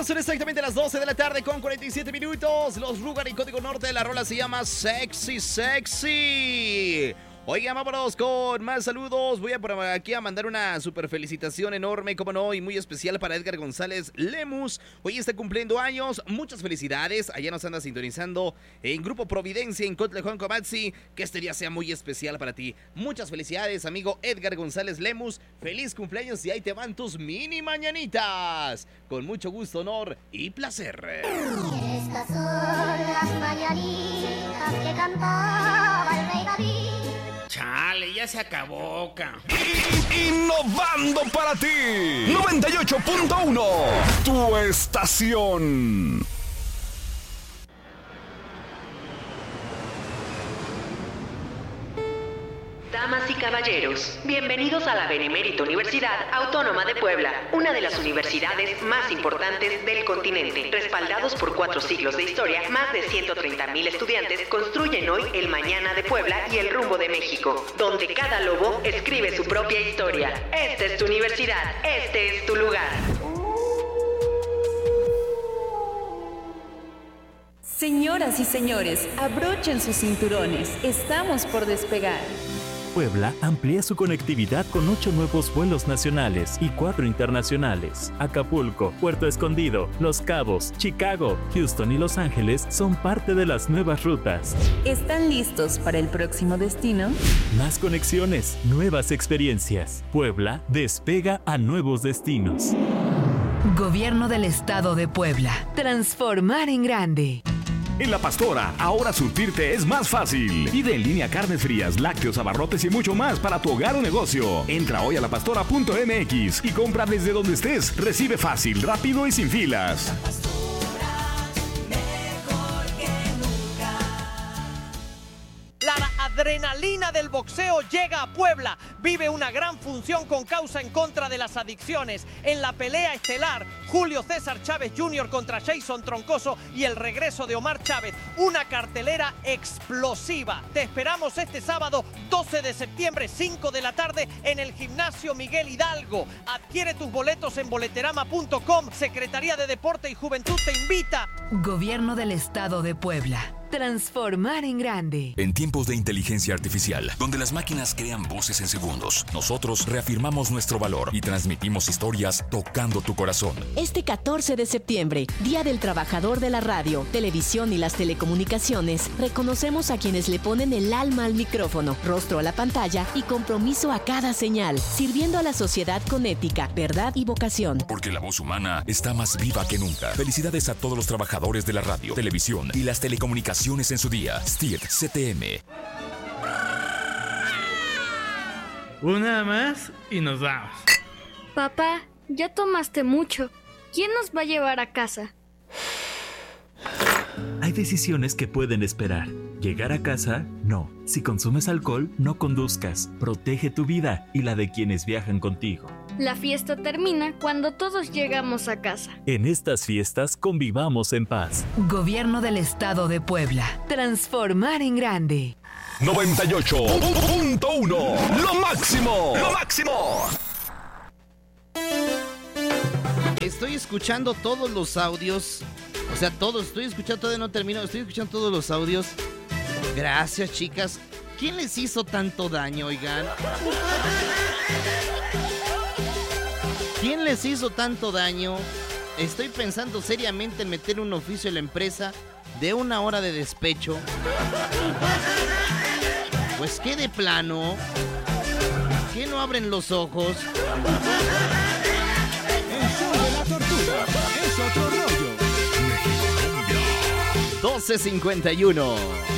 Son exactamente las 12 de la tarde con 47 minutos. Los Ruger y Código Norte. La rola se llama Sexy Sexy. Oigan, vámonos con más saludos. Voy a por aquí a mandar una super felicitación enorme, como no, y muy especial para Edgar González Lemus. Hoy está cumpliendo años. Muchas felicidades. Allá nos anda sintonizando en Grupo Providencia en Cotlejón, Comatzi. Que este día sea muy especial para ti. Muchas felicidades, amigo Edgar González Lemus. Feliz cumpleaños y ahí te van tus mini mañanitas. Con mucho gusto, honor y placer. Estas son las mañanitas que cantaba el rey David. Chale, ya se acabó, Innovando para ti. 98.1. Tu estación. Damas y caballeros, bienvenidos a la Benemérita Universidad Autónoma de Puebla, una de las universidades más importantes del continente. Respaldados por 4 siglos de historia, más de 130,000 estudiantes construyen hoy el mañana de Puebla y el rumbo de México, donde cada lobo escribe su propia historia. Esta es tu universidad, este es tu lugar. Señoras y señores, abrochen sus cinturones, estamos por despegar. Puebla amplía su conectividad con 8 nuevos vuelos nacionales y 4 internacionales. Acapulco, Puerto Escondido, Los Cabos, Chicago, Houston y Los Ángeles son parte de las nuevas rutas. ¿Están listos para el próximo destino? Más conexiones, nuevas experiencias. Puebla despega a nuevos destinos. Gobierno del Estado de Puebla. Transformar en grande. En La Pastora, ahora surtirte es más fácil. Pide en línea carnes frías, lácteos, abarrotes y mucho más para tu hogar o negocio. Entra hoy a lapastora.mx y compra desde donde estés. Recibe fácil, rápido y sin filas. La Pastora, mejor que nunca. La adrenalina del boxeo llega a Puebla. Vive una gran función con causa en contra de las adicciones. En la pelea estelar, Julio César Chávez Jr. contra Jason Troncoso y el regreso de Omar Chávez. Una cartelera explosiva. Te esperamos este sábado 12 de septiembre, 5 de la tarde, en el Gimnasio Miguel Hidalgo. Adquiere tus boletos en boleterama.com. Secretaría de Deporte y Juventud te invita. Gobierno del Estado de Puebla. Transformar en grande. En tiempos de inteligencia artificial, donde las máquinas crean voces en segundos, nosotros reafirmamos nuestro valor y transmitimos historias tocando tu corazón. Este 14 de septiembre, Día del Trabajador de la Radio, Televisión y las Telecomunicaciones, reconocemos a quienes le ponen el alma al micrófono, rostro a la pantalla y compromiso a cada señal, sirviendo a la sociedad con ética, verdad y vocación. Porque la voz humana está más viva que nunca. Felicidades a todos los trabajadores de la radio, televisión y las telecomunicaciones en su día. STIRT CTM. Una más y nos vamos. Papá, ya tomaste mucho. ¿Quién nos va a llevar a casa? Hay decisiones que pueden esperar. Llegar a casa, no. Si consumes alcohol, no conduzcas. Protege tu vida y la de quienes viajan contigo. La fiesta termina cuando todos llegamos a casa. En estas fiestas convivamos en paz. Gobierno del Estado de Puebla. Transformar en grande. 98.1. Lo máximo. Lo máximo. Estoy escuchando todos los audios. O sea, todos. Estoy escuchando, todavía no termino. Estoy escuchando todos los audios. Gracias, chicas. ¿Quién les hizo tanto daño, oigan? ¿Quién les hizo tanto daño? Estoy pensando seriamente en meter un oficio en la empresa de 1 hora de despecho. Pues qué de plano. ¿Qué no abren los ojos? El show de la tortuga es otro rollo. 12:51.